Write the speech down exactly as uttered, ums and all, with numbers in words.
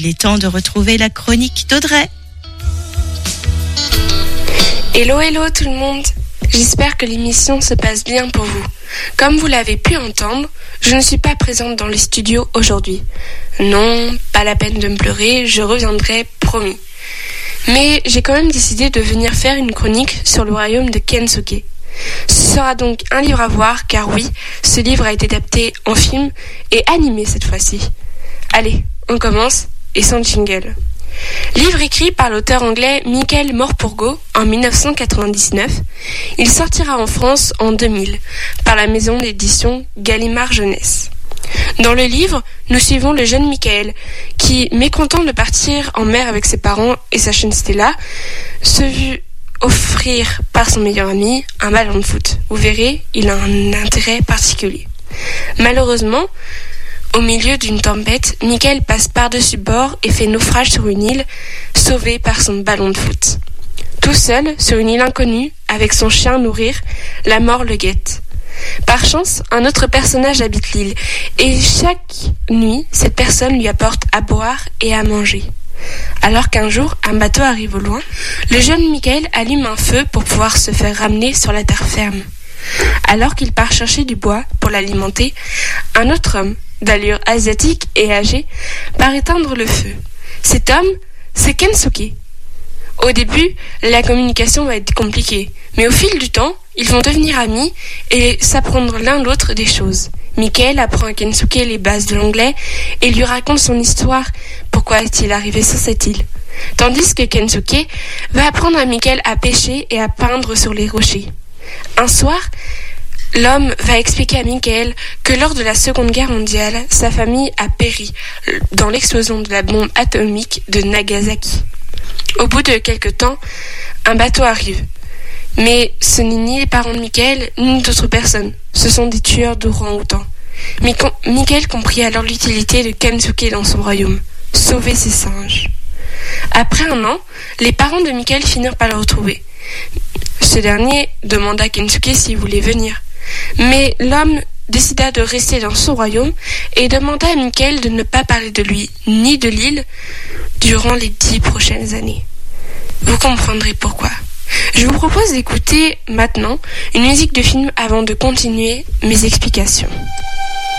il est temps de retrouver la chronique d'Audrey. Hello, hello tout le monde. J'espère que l'émission se passe bien pour vous. Comme vous l'avez pu entendre, je ne suis pas présente dans les studios aujourd'hui. Non, pas la peine de me pleurer, je reviendrai, promis. Mais j'ai quand même décidé de venir faire une chronique sur le royaume de Kensuke. Ce sera donc un livre à voir, car oui, ce livre a été adapté en film et animé cette fois-ci. Allez, on commence, et sans jingle. Livre écrit par l'auteur anglais Michael Morpurgo en dix-neuf cent quatre-vingt-dix-neuf, il sortira en France en deux mille par la maison d'édition Gallimard Jeunesse. Dans le livre, nous suivons le jeune Michael qui, mécontent de partir en mer avec ses parents et sa chienne Stella, se vit offrir par son meilleur ami un ballon de foot. Vous verrez, il a un intérêt particulier. Malheureusement, au milieu d'une tempête, Michael passe par-dessus bord et fait naufrage sur une île, sauvé par son ballon de foot. Tout seul, sur une île inconnue, avec son chien à nourrir, la mort le guette. Par chance, un autre personnage habite l'île, et chaque nuit, cette personne lui apporte à boire et à manger. Alors qu'un jour, un bateau arrive au loin, le jeune Michael allume un feu pour pouvoir se faire ramener sur la terre ferme. Alors qu'il part chercher du bois pour l'alimenter, un autre homme, d'allure asiatique et âgé, part éteindre le feu. Cet homme, c'est Kensuke. Au début, la communication va être compliquée, mais au fil du temps, ils vont devenir amis et s'apprendre l'un l'autre des choses. Michael apprend à Kensuke les bases de l'anglais et lui raconte son histoire, pourquoi est-il arrivé sur cette île. Tandis que Kensuke va apprendre à Michael à pêcher et à peindre sur les rochers. Un soir, l'homme va expliquer à Michael que lors de la Seconde Guerre mondiale, sa famille a péri dans l'explosion de la bombe atomique de Nagasaki. Au bout de quelque temps, un bateau arrive. Mais ce n'est ni les parents de Michael, ni d'autres personnes. Ce sont des tueurs d'orang-outans. Michael comprit alors l'utilité de Kensuke dans son royaume. Sauver ses singes. Après un an, les parents de Michael finirent par le retrouver. Ce dernier demanda à Kensuke s'il voulait venir. Mais l'homme décida de rester dans son royaume et demanda à Michael de ne pas parler de lui ni de l'île durant les dix prochaines années. Vous comprendrez pourquoi. Je vous propose d'écouter maintenant une musique de film avant de continuer mes explications.